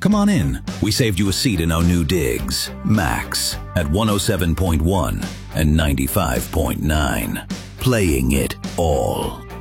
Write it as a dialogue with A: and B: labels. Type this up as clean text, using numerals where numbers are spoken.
A: Come on in. We saved you a seat in our new digs, Max, at 107.1 and 95.9. Playing it all.